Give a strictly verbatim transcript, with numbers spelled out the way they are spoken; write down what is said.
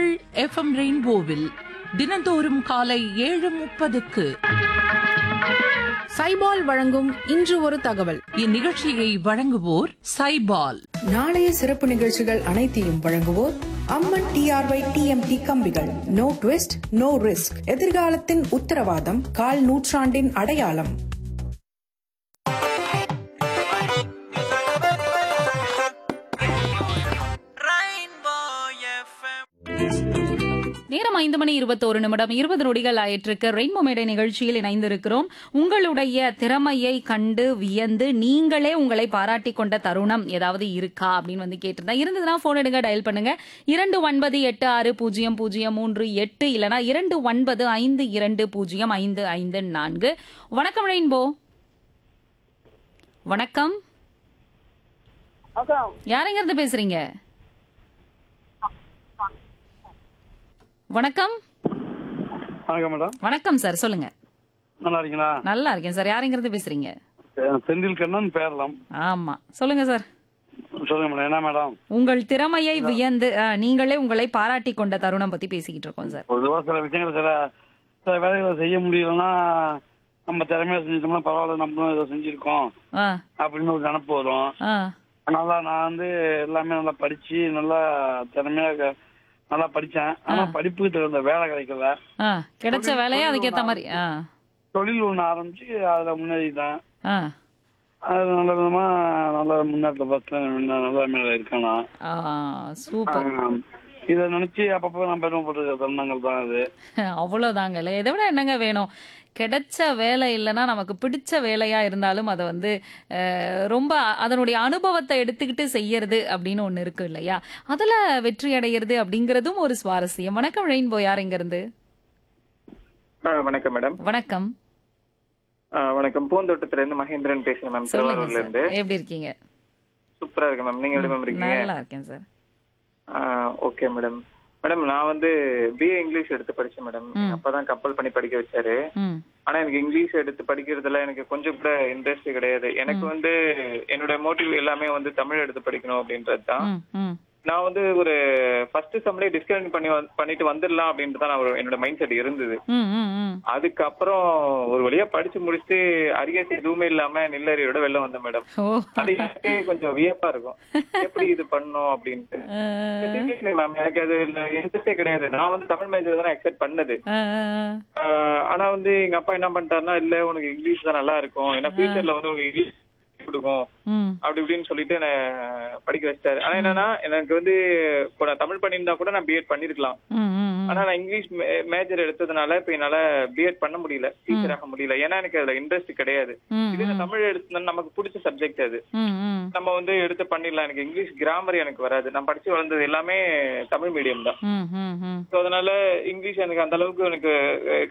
FM ரெயின்போவில் தினந்தோறும் காலை ஏழு முப்பதுக்கு சைபால் வழங்கும் இன்று ஒரு தகவல். இந்நிகழ்ச்சியை வழங்குவோர் சைபால். நாளைய சிறப்பு நிகழ்ச்சிகள் அனைத்தையும் வழங்குவோர் அம்மன் டிஆர்ஒய் டிஎம்டி கம்பிகள். No twist no risk. எதிர்காலத்தின் உத்தரவாதம், கால் நூற்றாண்டின் அடையாளம். நேரம் ஐந்து மணி இருபத்தோரு நிமிடம் இருபது நொடிகள் ஆயிட்டிருக்கு. ரெயின்போ மேடை நிகழ்ச்சியில் இணைந்திருக்கிறோம். உங்களுடைய திறமையை கண்டு வியந்து நீங்களே உங்களை பாராட்டி கொண்ட தருணம் ஏதாவது இருக்கா அப்படின்னு வந்து கேட்டிருந்தேன். இருந்ததுன்னா போன் எடுங்க, டயல் பண்ணுங்க. இரண்டு ஒன்பது எட்டு ஆறு பூஜ்ஜியம் பூஜ்ஜியம் மூன்று எட்டு இல்லனா இரண்டு ஒன்பது ஐந்து இரண்டு பூஜ்ஜியம் ஐந்து ஐந்து நான்கு. வணக்கம் ரெயின்போ. வணக்கம், யாருங்க இருந்து பேசுறீங்க? வணக்கம். வணக்கம் மேடம். வணக்கம் சார், சொல்லுங்க. நல்லா இருக்கீங்களா? நல்லா இருக்கேன் சார். யாருங்கிறது பேசுறீங்க? செந்தில் கண்ணன் பேரலாம். ஆமா, சொல்லுங்க சார். சொல்லுங்க மேடம். என்ன மேடம்? உங்கள் திறமையை வியந்து அஹ், நீங்களே உங்களை பாராட்டி கொண்ட தருணம் பத்தி பேசிக்கிட்டு இருக்கோம் சார். பொதுவாக சில விஷயங்கள் சில சில வேலைகளை செய்ய முடியலன்னா நம்ம திறமையா செஞ்சிட்டோம்னா பரவாயில்ல, நம்மளும் இதை செஞ்சிருக்கோம் ஆ, அப்படின்னு ஒரு நினப்பு வரும். ஆ, அதனால நான் வந்து எல்லாமே நல்லா படிச்சு நல்லா திறமையா க- நல்லா படிச்சேன். ஆனா படிப்புக்கு தகுந்த வேலை கிடைக்கல. ஆ, கிடைச்ச வேலையை அதுக்கேத்த மாதிரி. ஆ, தொழில் ஒண்ணு ஆரம்பிச்சு அதுல முன்னேறிட்டேன். ஆ, அது நல்ல விதமா நல்ல முன்னேற்ற பஸ்ல நல்ல மேல இருக்கேன் நான். ஆ, சூப்பர். ஆஹ் இதை நினைச்சு அப்பப்போ நான் பெருமைப்பட்டிருக்க தருணங்கள் தான் அது. அவ்வளவுதாங்கல்ல. இதை விட என்னங்க வேணும்? கிடைச்ச வேலை இல்லைன்னா நமக்கு பிடிச்ச வேலையா இருந்தாலும் அதை வந்து அஹ், ரொம்ப அதனுடைய அனுபவத்தை எடுத்துக்கிட்டு செய்யறது அப்படின்னு ஒண்ணு இருக்கு இல்லையா? அதுல வெற்றி அடையிறது அப்படிங்கறதும் ஒரு சுவாரஸ்யம். வணக்கம் ரெயின்போ, யார் இங்க இருந்து? ஆ, வணக்கம் மேடம். வணக்கம், ஆ, வணக்கம். பூந்தோட்டத்துல இருந்து மகேந்திரன் பேசுறேன் மேம், சொல்லுங்க திருவாரூர்ல இருந்து. சார். எப்படி இருக்கீங்க? சூப்பரா இருக்கு மேம். நீங்க எப்படி மேம் இருக்கீங்க? நல்லா இருக்கேன் சார். Okay madam. மேடம், நான் வந்து பிஏ இங்கிலீஷ் எடுத்து படிச்சேன் மேடம். ம். அப்பதான் கம்பல் பண்ணி படிக்க வச்சாரு. ம், ஆனா எனக்கு இங்கிலீஷ் எடுத்து படிக்கிறதுல எனக்கு கொஞ்சம் கூட இன்ட்ரெஸ்ட் கிடையாது. எனக்கு வந்து என்னோட மோட்டிவ் எல்லாமே வந்து தமிழ் எடுத்து படிக்கணும் அப்படின்றது தான். ம், ம், நான் வந்து ஒரு ஃபர்ஸ்ட் சம்லே டிஸ்கண்டினியூ பண்ணி வந்து- பண்ணிட்டு வந்துடலாம் அப்படின்ட்டு தான் நான் ஒரு- என்னோட மைண்ட் செட் இருந்தது. ம், ம், ம். அதுக்கப்புறம் ஒரு வழியா படிச்சு முடிச்சுட்டு அரியர்ஸ் எதுவுமே இல்லாம நில்லறியோட வெளில வந்தேன் மேடம். ஓ, அது எனக்கே கொஞ்சம் வியப்பா இருக்கும், எப்படி இது பண்ணோம் அப்படின்ட்டு. அஹ், மேம், எனக்கு அது இன்ட்ரெஸ்டே கிடையாது. நான் வந்து தமிழ் மேஜர் தான் எக்ஸ்பெக்ட் பண்ணது. அஹ், ஆஹ் ஆனா வந்து எங்க அப்பா என்ன பண்ணிட்டாருன்னா, இல்ல உனக்கு இங்கிலீஷ் தான் நல்லா இருக்கும், ஏன்னா ஃபியூச்சர்ல வந்து உனக்கு இங்கிலீஷ் கொடுக்கும் ம், அப்படி இப்படின்னு சொல்லிட்டு என்ன படிக்க வச்சிட்டாரு. ஆனா என்னன்னா, எனக்கு வந்து இப்போ நான் தமிழ் பண்ணியிருந்தா கூட நான் பிஎட் பண்ணிருக்கலாம். ம், ம், ம். ஆனா நான் இங்கிலீஷ் மேஜர் எடுத்ததுனால இப்ப என்னால பிஎட் பண்ண முடியல, டீச்சர் ஆக முடியல. ஏன்னா எனக்கு அதுல இன்ட்ரெஸ்ட் கிடையாது. ம், இது நான் தமிழ் எடுத்தா நமக்கு பிடிச்ச சப்ஜெக்ட் அது, ம், ம், நம்ம வந்து எடுத்து பண்ணிடலாம். எனக்கு இங்கிலீஷ் கிராமர் எனக்கு வராது. நான் படிச்சு வளர்ந்தது எல்லாமே தமிழ் மீடியம் தான். ம், ம், ம். ஸோ அதனால இங்கிலீஷ் எனக்கு அந்த அளவுக்கு எனக்கு